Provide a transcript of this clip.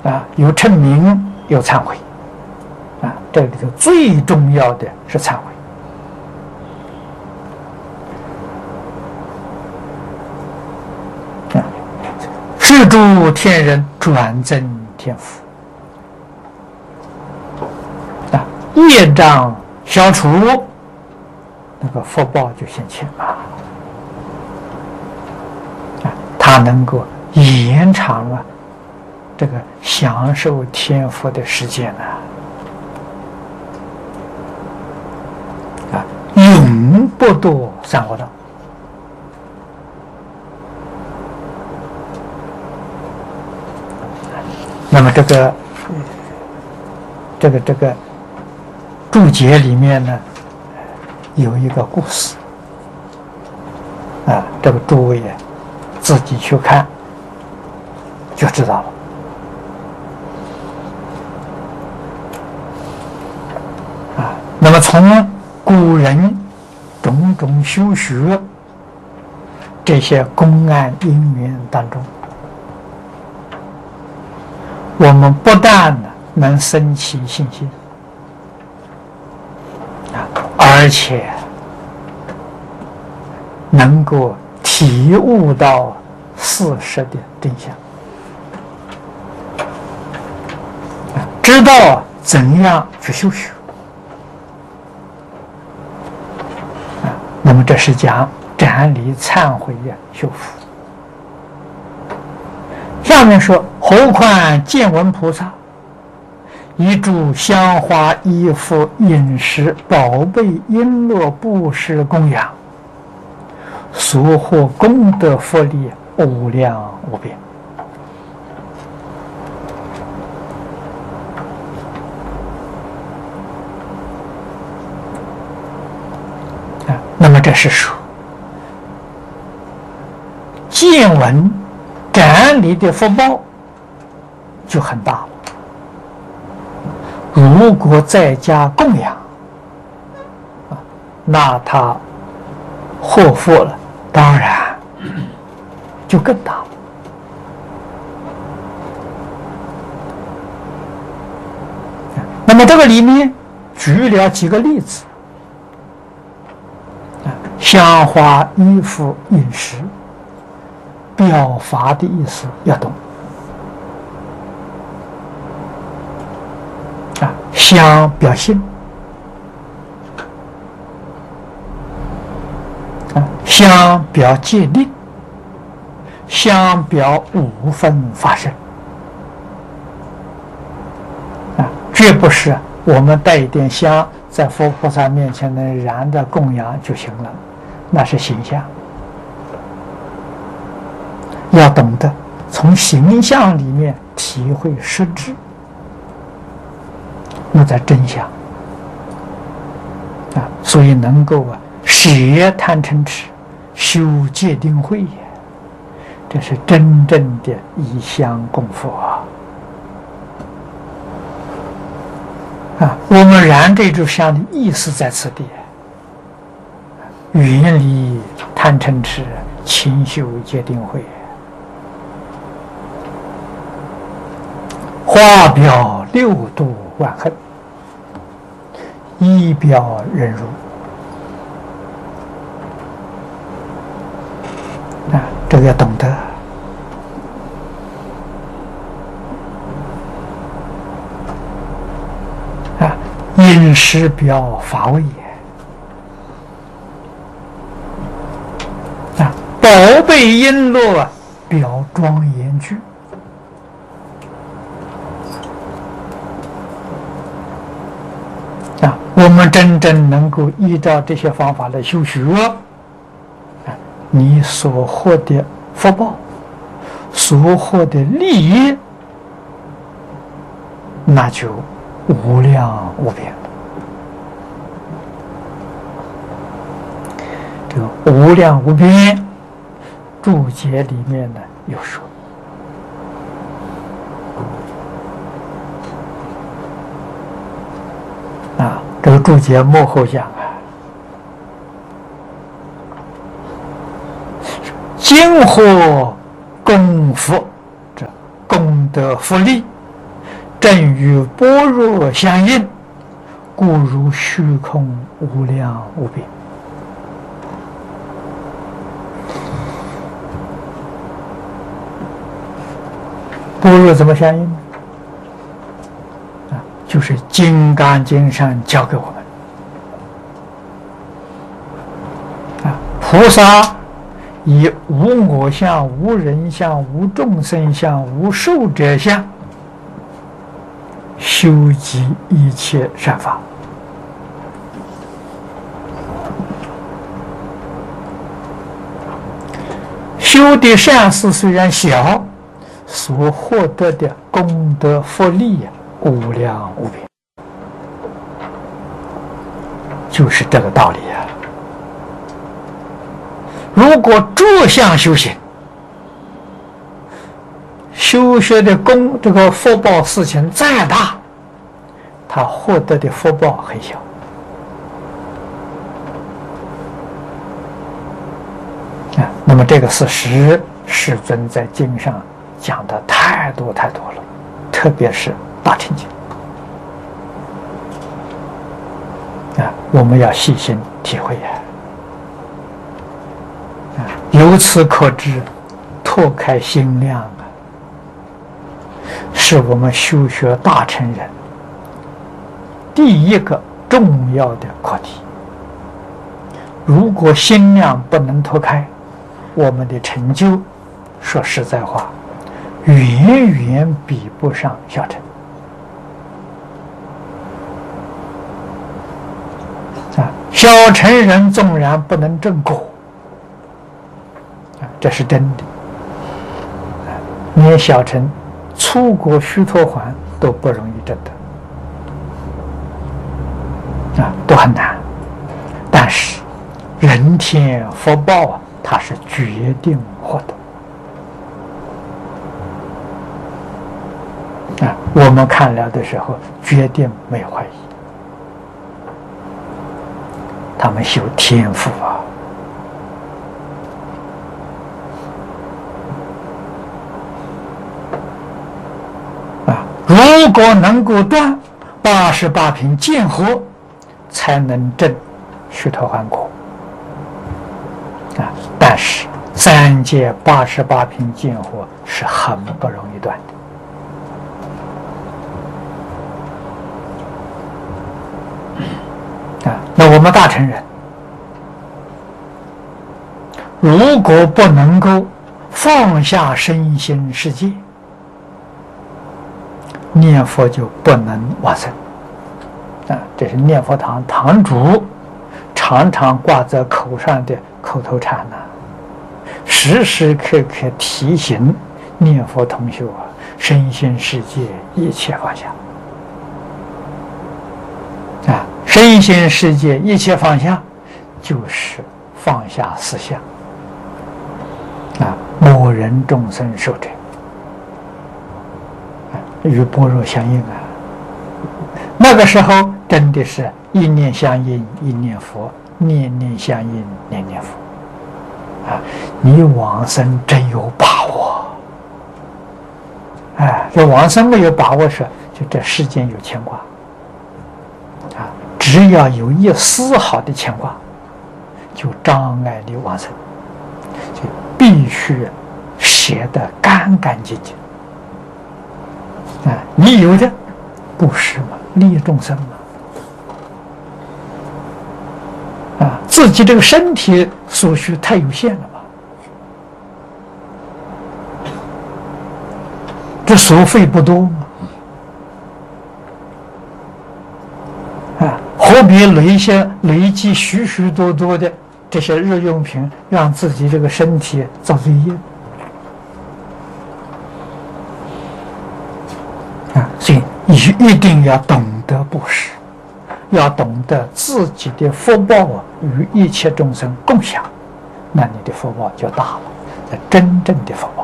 有称名，有忏悔这里头最重要的是忏悔。是诸天人转增天福业障消除，那个福报就现前了它能够延长这个享受天福的时间永不堕三恶道。那么这个注解里面呢，有一个故事这个诸位自己去看就知道了那么从古人种种修学这些公案因缘当中，我们不但能生起信心而且能够体悟到事实的真相知道怎样去修学那么这是讲斩礼忏悔修福。下面说，何况见闻菩萨以诸香花衣服饮食宝贝璎珞布施供养，所获功德福利无量无边那么这是说见闻斩礼的福报就很大了。如果再加供养那他获福了，当然就更大了那么这个里面举了几个例子香花衣服饮食，表法的意思要懂香表性香表界定，香表五分法身绝不是我们带一点香在佛菩萨面前能燃的供养就行了，那是形象。要懂得从形象里面体会实质，那在真相所以能够舍贪嗔痴，修戒定慧也，这是真正的以香供佛我们燃这炷香的意思在此地，远离贪嗔痴，勤修戒定慧，化表六度万恨，一表忍辱这个要懂得饮食表法味也宝贝璎珞表庄严具我们真正能够依照这些方法来修学你所获的福报，所获的利益，那就无量无边了。这个无量无边注解里面呢有说这个注解幕后讲今获功福，这功德福利正与般若相应，故如虚空无量无边。般若怎么相应呢？就是《金刚经》上教给我们菩萨以无我相、无人相、无众生相、无寿者相修集一切善法。修的善事虽然小，所获得的功德福利无量无边，就是这个道理啊。如果着相修行，修学的这个福报事情再大，他获得的福报很小。那么这个事实，世尊在经上讲的太多太多了，特别是大乘经我们要细心体会由此可知，拓开心量是我们修学大乘人第一个重要的课题。如果心量不能拓开，我们的成就，说实在话，远远比不上小乘小乘人纵然不能证果这是真的连小乘出国须陀洹都不容易证得都很难。但是人天福报它是决定获得我们看了的时候决定没有怀疑，他们修天赋如果能够断88品见惑，才能证须陀洹果但是3界88品见惑是很不容易断的那我们大乘人如果不能够放下身心世界，念佛就不能往生这是念佛堂堂主常常挂在口上的口头禅时时刻刻提醒念佛同修身心世界一切放下身心世界一切放下，就是放下思想我人众生寿者与般若相应那个时候真的是一念相应一念佛，念念相应念念佛你往生真有把握这往生没有把握是就这世间有牵挂只要有一丝毫的牵挂，就障碍你往生，就必须写得干干净净你有的布施嘛，利益众生嘛自己这个身体所需太有限了嘛，这所费不多嘛何必累积许许多多的这些日用品，让自己这个身体遭罪业所以一定要懂得布施，要懂得自己的福报与一切众生共享，那你的福报就大了，真正的福报